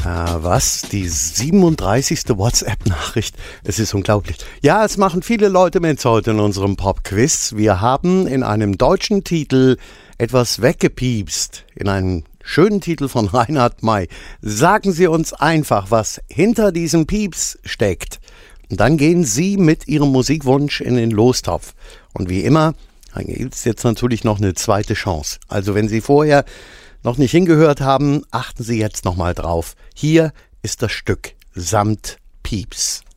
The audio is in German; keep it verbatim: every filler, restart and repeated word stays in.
Ah, was? Die siebenunddreißigste WhatsApp-Nachricht. Es ist unglaublich. Ja, es machen viele Leute mit heute in unserem Pop-Quiz. Wir haben in einem deutschen Titel etwas weggepiepst. In einem schönen Titel von Reinhard May. Sagen Sie uns einfach, was hinter diesem Pieps steckt. Und dann gehen Sie mit Ihrem Musikwunsch in den Lostopf. Und wie immer, dann gibt es jetzt natürlich noch eine zweite Chance. Also wenn Sie vorher noch nicht hingehört haben, achten Sie jetzt nochmal drauf. Hier ist das Stück samt Pieps.